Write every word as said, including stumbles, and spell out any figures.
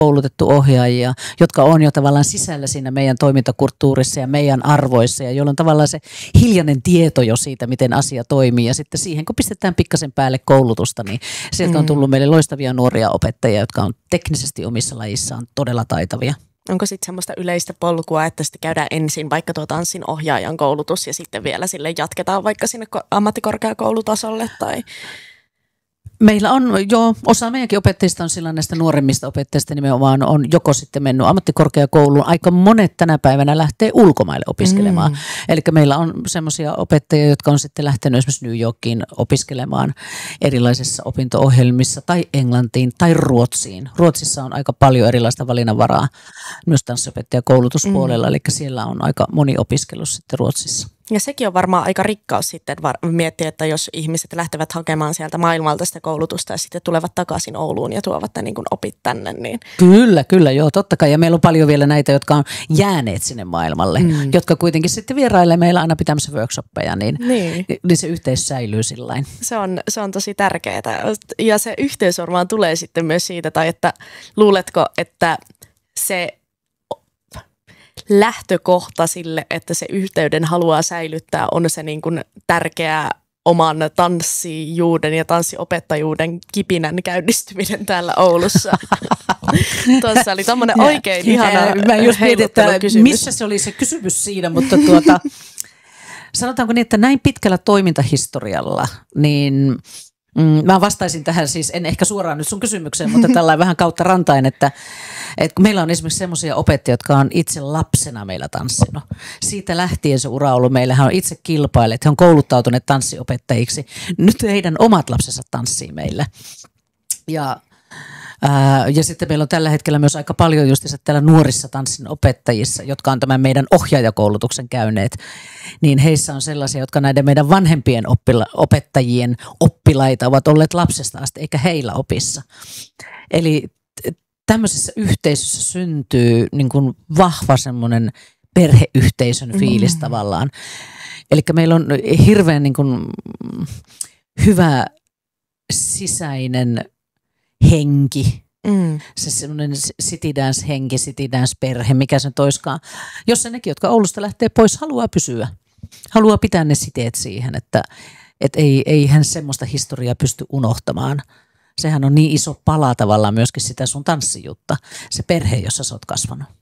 koulutettu ohjaajia, jotka on jo tavallaan sisällä siinä meidän toimintakulttuurissa ja meidän arvoissa ja jolloin tavallaan se hiljainen tieto jo siitä, miten asia toimii ja sitten siihen, kun pistetään pikkasen päälle koulutusta, niin sieltä on tullut meille loistavia nuoria opettajia, jotka on teknisesti omissa lajissaan todella taitavia. Onko sitten semmoista yleistä polkua, että sitten käydään ensin vaikka tuo tanssin ohjaajan koulutus ja sitten vielä sille jatketaan vaikka sinne ammattikorkeakoulutasolle tai... Meillä on jo, osa meidänkin opettajista on sillä näistä nuoremmista opettajista nimenomaan on joko sitten mennyt ammattikorkeakouluun. Aika monet tänä päivänä lähtee ulkomaille opiskelemaan. Mm. Eli meillä on semmoisia opettajia, jotka on sitten lähtenyt esimerkiksi New Yorkiin opiskelemaan erilaisissa opinto-ohjelmissa tai Englantiin tai Ruotsiin. Ruotsissa on aika paljon erilaista valinnanvaraa myös tanssiopettajakoulutuspuolella, mm. eli siellä on aika moni opiskelu sitten Ruotsissa. Ja sekin on varmaan aika rikkaus sitten miettiä, että jos ihmiset lähtevät hakemaan sieltä maailmalta sitä koulutusta ja sitten tulevat takaisin Ouluun ja tuovat ne niin kuin opit tänne. Niin. Kyllä, kyllä, joo, totta kai. Ja meillä on paljon vielä näitä, jotka on jääneet sinne maailmalle, mm. jotka kuitenkin sitten vierailee meillä aina pitämässä workshoppeja, niin, niin. niin se yhteys säilyy sillain. Se on, se on tosi tärkeää. Ja se yhteys varmaan tulee sitten myös siitä, tai että luuletko, että se... lähtökohta sille, että se yhteyden haluaa säilyttää, on se niin kuin tärkeä oman tanssijuuden ja tanssiopettajuuden kipinän käynnistyminen täällä Oulussa. Tuossa oli tommoinen oikein ihana Mä just mietin, että missä se oli se kysymys siinä, mutta tuota, sanotaanko niin, että näin pitkällä toimintahistorialla, niin... Mm, mä vastaisin tähän siis, en ehkä suoraan nyt sun kysymykseen, mutta tällainen vähän kautta rantain, että, että kun meillä on esimerkiksi semmoisia opettajia, jotka on itse lapsena meillä tanssinut. Siitä lähtien se ura on ollut, meillähän on itse kilpailleet, he on kouluttautuneet tanssiopettajiksi. Nyt heidän omat lapsensa tanssii meillä. Ja... Ää, ja sitten meillä on tällä hetkellä myös aika paljon justiinsa täällä nuorissa tanssin opettajissa, jotka on tämän meidän ohjaajakoulutuksen käyneet, niin heissä on sellaisia, jotka näiden meidän vanhempien oppila- opettajien oppilaita ovat olleet lapsesta asti, eikä heillä opissa. Eli tämmöisessä yhteisössä syntyy niin kuin vahva semmoinen perheyhteisön fiilis mm. tavallaan. Eli meillä on hirveän niin kuin hyvä sisäinen henki, mm. se semmoinen city dance henki, city dance perhe, mikä se toiskaan. Jos se nekin, jotka Oulusta lähtee pois, haluaa pysyä, haluaa pitää ne siteet siihen, että et ei, ei hän semmoista historiaa pysty unohtamaan. Sehän on niin iso pala tavallaan myöskin sitä sun tanssijutta, se perhe, jossa sä oot kasvanut.